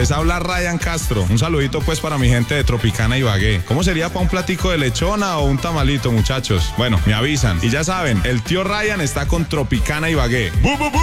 Les habla Ryan Castro. Un saludito pues para mi gente de Tropicana Ibagué. ¿Cómo sería para un platico de lechona o un tamalito, muchachos? Bueno, me avisan. Y ya saben, el tío Ryan está con Tropicana Ibagué. ¡Bu, bu, bu!